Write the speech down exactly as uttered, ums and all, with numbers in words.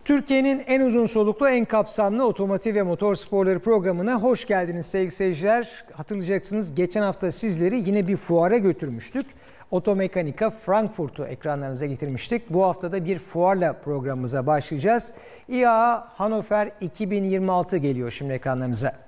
Türkiye'nin en uzun soluklu, en kapsamlı otomotiv ve motor sporları programına hoş geldiniz sevgili seyirciler. Hatırlayacaksınız, geçen hafta sizleri yine bir fuara götürmüştük. Otomekanika Frankfurt'u ekranlarınıza getirmiştik. Bu hafta da bir fuarla programımıza başlayacağız. İ A A Hannover iki bin yirmi altı geliyor şimdi ekranlarınıza.